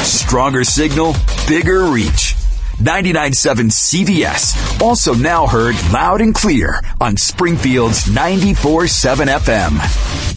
Stronger signal, bigger reach. 99.7 CBS, also now heard loud and clear on Springfield's 94.7 FM.